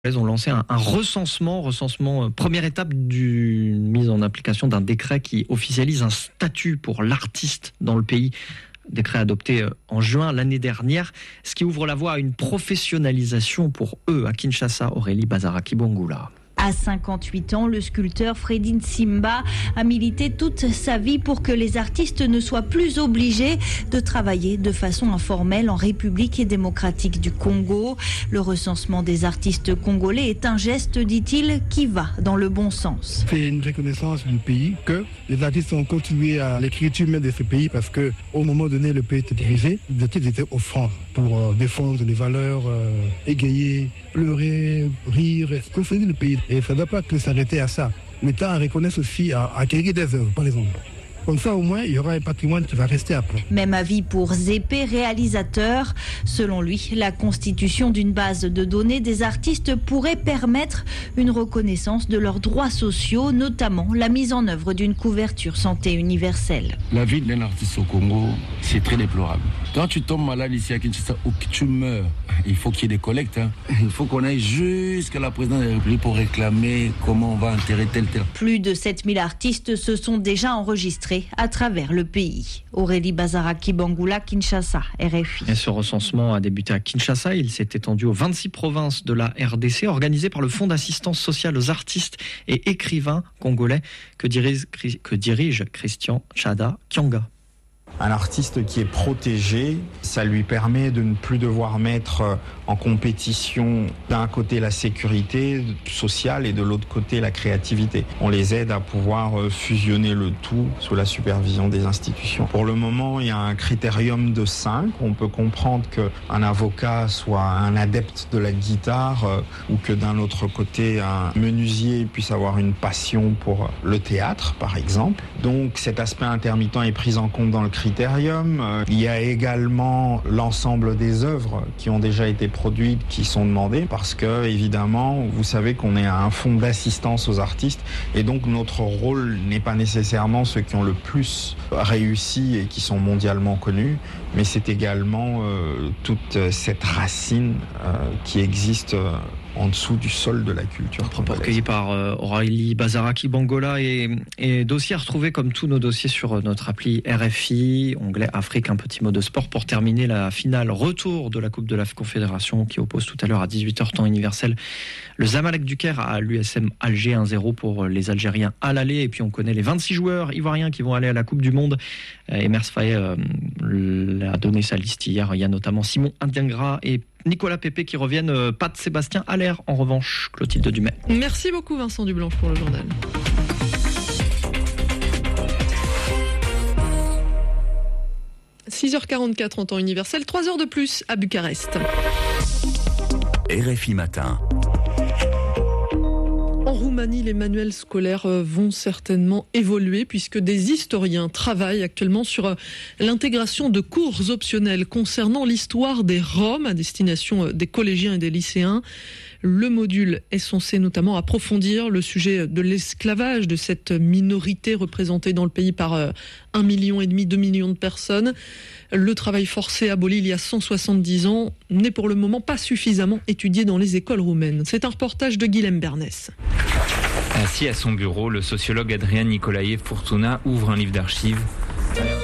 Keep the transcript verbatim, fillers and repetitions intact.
Elles ont lancé un, un recensement, recensement euh, première étape d'une mise en application d'un décret qui officialise un statut pour l'artiste dans le pays. Décret adopté en juin l'année dernière, ce qui ouvre la voie à une professionnalisation pour eux à Kinshasa. Aurélie Bazaraki-Bongula. À cinquante-huit ans, le sculpteur Freddy Nsimba a milité toute sa vie pour que les artistes ne soient plus obligés de travailler de façon informelle en République démocratique du Congo. Le recensement des artistes congolais est un geste, dit-il, qui va dans le bon sens. C'est une reconnaissance du pays que les artistes ont contribué à l'écriture même de ce pays parce que au moment donné, le pays était dirigé, les artistes étaient au front pour euh, défendre les valeurs, euh, égayer, pleurer, rire, construire le pays. Et ça ne doit pas que s'arrêter à ça. L'État reconnaisse aussi à acquérir des œuvres, par exemple. Comme ça, au moins, il y aura un patrimoine qui va rester après. Même avis pour Zépé, réalisateur. Selon lui, la constitution d'une base de données des artistes pourrait permettre une reconnaissance de leurs droits sociaux, notamment la mise en œuvre d'une couverture santé universelle. La vie d'un artiste au Congo, c'est très déplorable. Quand tu tombes malade ici à Kinshasa ou que tu meurs, il faut qu'il y ait des collectes. Hein. Il faut qu'on aille jusqu'à la présidence de la République pour réclamer comment on va enterrer tel tel. Plus de sept mille artistes se sont déjà enregistrés à travers le pays. Aurélie Bazaraki-Bongula, Kinshasa, R F I. Et ce recensement a débuté à Kinshasa. Il s'est étendu aux vingt-six provinces de la R D C, organisé par le Fonds d'assistance sociale aux artistes et écrivains congolais que dirige, que dirige Christian Tchada Kyanga. Un artiste qui est protégé, ça lui permet de ne plus devoir mettre en compétition d'un côté la sécurité sociale et de l'autre côté la créativité. On les aide à pouvoir fusionner le tout sous la supervision des institutions. Pour le moment, il y a un critérium de cinq. On peut comprendre qu'un avocat soit un adepte de la guitare euh, ou que d'un autre côté, un menuisier puisse avoir une passion pour le théâtre, par exemple. Donc cet aspect intermittent est pris en compte dans le critérium. Il y a également l'ensemble des œuvres qui ont déjà été produites, qui sont demandées, parce que, évidemment, vous savez qu'on est un fonds d'assistance aux artistes, et donc notre rôle n'est pas nécessairement ceux qui ont le plus réussi et qui sont mondialement connus, mais c'est également euh, toute cette racine euh, qui existe euh, en dessous du sol de la culture. Propos recueillis par euh, Aurélie Bazaraki-Bongula et, et dossier à retrouver comme tous nos dossiers sur notre appli R F I, onglet Afrique, un petit mot de sport pour terminer la finale retour de la Coupe de la Confédération qui oppose tout à l'heure à dix-huit heures temps universel le Zamalek du Caire à l'U S M Alger, un zéro pour les Algériens à l'aller. Et puis on connaît les vingt-six joueurs ivoiriens qui vont aller à la Coupe du Monde. Emers Faye euh, a donné sa liste hier. Il y a notamment Simon Indiangra et Nicolas Pépé qui reviennent, euh, Pat Sébastien Haller en revanche, Clotilde Dumais. Merci beaucoup Vincent Dublanche pour le journal. six heures quarante-quatre en temps universel, trois heures de plus à Bucarest. R F I Matin. En Roumanie, les manuels scolaires vont certainement évoluer puisque des historiens travaillent actuellement sur l'intégration de cours optionnels concernant l'histoire des Roms à destination des collégiens et des lycéens. Le module est censé notamment approfondir le sujet de l'esclavage de cette minorité représentée dans le pays par un million et demi, deux millions de personnes. Le travail forcé aboli il y a cent soixante-dix ans n'est pour le moment pas suffisamment étudié dans les écoles roumaines. C'est un reportage de Guilhem Bernès. Assis à son bureau, le sociologue Adrian Nicolae Furtuna ouvre un livre d'archives.